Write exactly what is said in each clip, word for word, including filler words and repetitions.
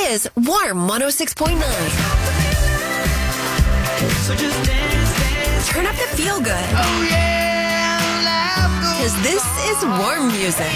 is Warm one oh six point nine. So just dance, dance. Turn up the feel good. Oh yeah, Because this is warm music.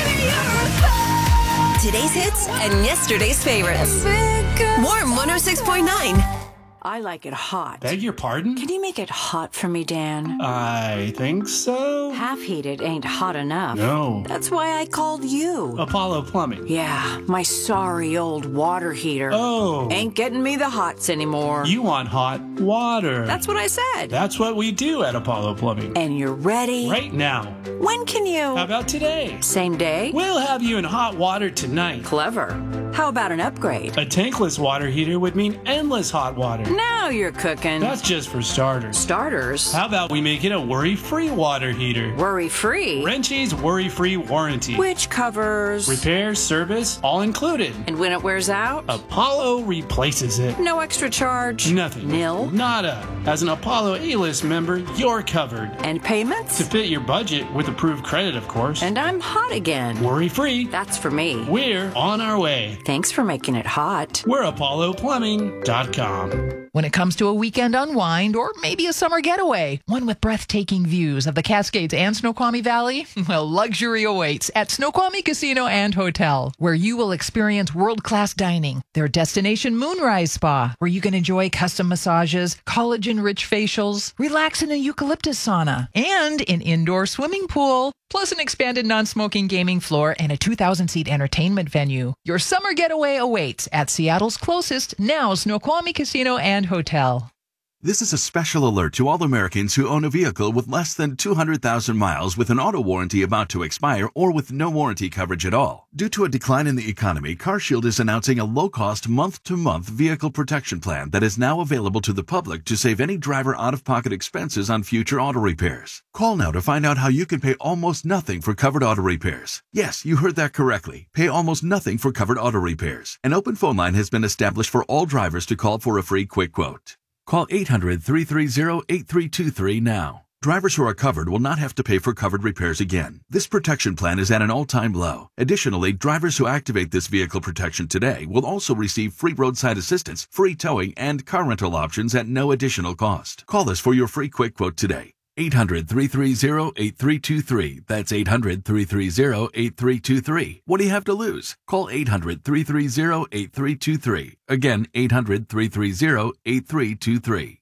Today's hits and yesterday's favorites. Warm one oh six point nine. I like it hot. Beg your pardon? Can you make it hot for me, Dan? I think so. Half heated ain't hot enough. No. That's why I called you. Apollo Plumbing. Yeah, my sorry old water heater. Oh. Ain't getting me the hots anymore. You want hot water. That's what I said. That's what we do at Apollo Plumbing. And you're ready? Right now. When can you? How about today? Same day? We'll have you in hot water tonight. Clever. How about an upgrade? A tankless water heater would mean endless hot water. Now you're cooking. That's just for starters. Starters? How about we make it a worry-free water heater? Worry-free? Wrenchie's worry-free warranty. Which covers? Repair, service, all included. And when it wears out? Apollo replaces it. No extra charge? Nothing. Nil? Nada. As an Apollo A-list member, you're covered. And payments? To fit your budget with approved credit, of course. And I'm hot again. Worry-free. That's for me. We're on our way. Thanks for making it hot. We're Apollo Plumbing dot com. When it comes to a weekend unwind or maybe a summer getaway, one with breathtaking views of the Cascades and Snoqualmie Valley, well, luxury awaits at Snoqualmie Casino and Hotel, where you will experience world-class dining, their destination Moonrise Spa, where you can enjoy custom massages, collagen-rich facials, relax in a eucalyptus sauna, and an indoor swimming pool, plus an expanded non-smoking gaming floor and a two thousand seat entertainment venue. Your summer getaway awaits at Seattle's closest, now Snoqualmie Casino and Hotel. This is a special alert to all Americans who own a vehicle with less than two hundred thousand miles with an auto warranty about to expire or with no warranty coverage at all. Due to a decline in the economy, CarShield is announcing a low-cost month-to-month vehicle protection plan that is now available to the public to save any driver out-of-pocket expenses on future auto repairs. Call now to find out how you can pay almost nothing for covered auto repairs. Yes, you heard that correctly. Pay almost nothing for covered auto repairs. An open phone line has been established for all drivers to call for a free quick quote. Call eight hundred, three three zero, eight three two three now. Drivers who are covered will not have to pay for covered repairs again. This protection plan is at an all-time low. Additionally, drivers who activate this vehicle protection today will also receive free roadside assistance, free towing, and car rental options at no additional cost. Call us for your free quick quote today. eight hundred, three three zero, eight three two three. That's eight hundred, three three zero, eight three two three. What do you have to lose? Call eight hundred, three three zero, eight three two three. Again, eight hundred, three three zero, eight three two three.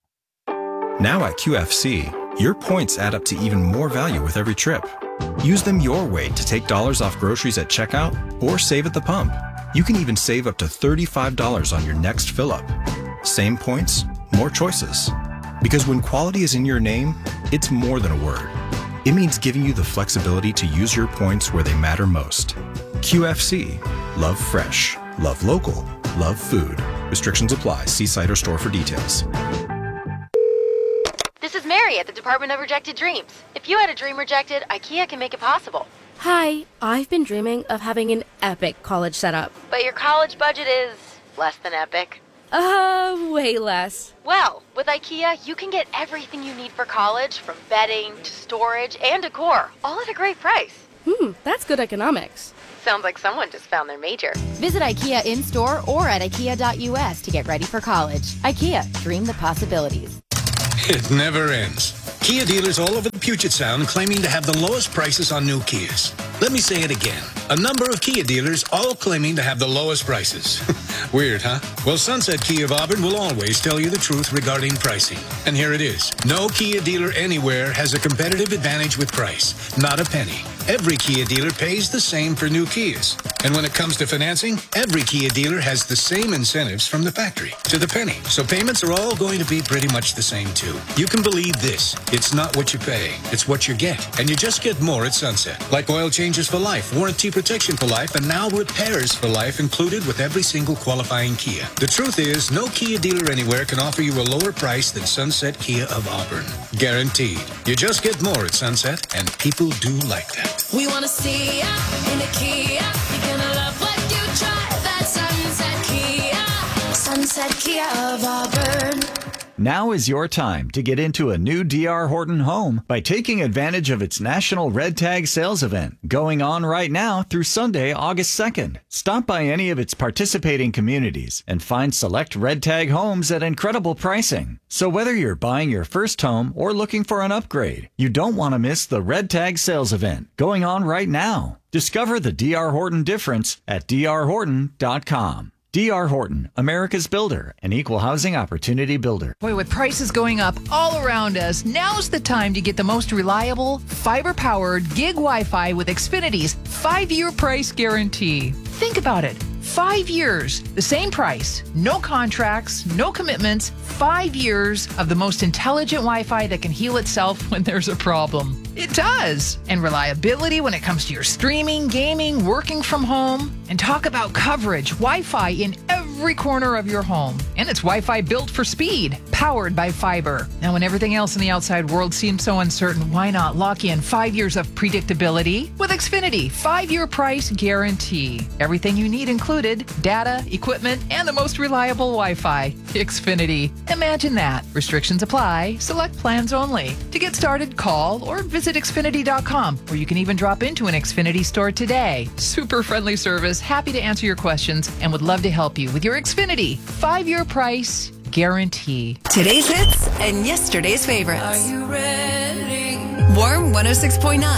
Now at Q F C, your points add up to even more value with every trip. Use them your way to take dollars off groceries at checkout or save at the pump. You can even save up to thirty-five dollars on your next fill-up. Same points, more choices. Because when quality is in your name, it's more than a word. It means giving you the flexibility to use your points where they matter most. Q F C. Love fresh. Love local. Love food. Restrictions apply. See site or store for details. This is Mary at the Department of Rejected Dreams. If you had a dream rejected, IKEA can make it possible. Hi, I've been dreaming of having an epic college setup. But your college budget is less than epic. Uh, way less. Well, with IKEA, you can get everything you need for college, from bedding to storage and decor, all at a great price. Hmm, that's good economics. Sounds like someone just found their major. Visit IKEA in-store or at ikea dot u s to get ready for college. IKEA, dream the possibilities. It never ends. Kia dealers all over the Puget Sound claiming to have the lowest prices on new Kias. Let me say it again. A number of Kia dealers all claiming to have the lowest prices. Weird, huh? Well, Sunset Kia of Auburn will always tell you the truth regarding pricing. And here it is. No Kia dealer anywhere has a competitive advantage with price. Not a penny. Every Kia dealer pays the same for new Kias. And when it comes to financing, every Kia dealer has the same incentives from the factory to the penny. So payments are all going to be pretty much the same too. You can believe this. It's not what you pay. It's what you get. And you just get more at Sunset. Like oil changes for life, warranty protection for life, and now repairs for life included with every single qualifying Kia. The truth is, no Kia dealer anywhere can offer you a lower price than Sunset Kia of Auburn. Guaranteed. You just get more at Sunset, and people do like that. We want to see ya in a Kia. You're gonna love what you try. That Sunset Kia. Sunset Kia of Auburn. Now is your time to get into a new D R Horton home by taking advantage of its National Red Tag Sales Event going on right now through Sunday, August second. Stop by any of its participating communities and find select Red Tag homes at incredible pricing. So whether you're buying your first home or looking for an upgrade, you don't want to miss the Red Tag Sales Event going on right now. Discover the D R Horton difference at D R Horton dot com. D R Horton, America's builder, an equal housing opportunity builder. Boy, with prices going up all around us, now's the time to get the most reliable, fiber-powered gig Wi-Fi with Xfinity's five-year price guarantee. Think about it. Five years, the same price, no contracts, no commitments, five years of the most intelligent Wi-Fi that can heal itself when there's a problem. It does. And reliability when it comes to your streaming, gaming, working from home. And talk about coverage, Wi-Fi in every corner of your home. And it's Wi-Fi built for speed, powered by fiber. Now, when everything else in the outside world seems so uncertain, why not lock in five years of predictability with Xfinity five-year price guarantee. Everything you need included, data, equipment, and the most reliable Wi-Fi. Xfinity. Imagine that. Restrictions apply. Select plans only. To get started, call or visit Xfinity dot com, or you can even drop into an Xfinity store today. Super friendly service, happy to answer your questions, and would love to help you with your Xfinity five-year price guarantee. Today's hits and yesterday's favorites. Are you ready? Warm one oh six point nine.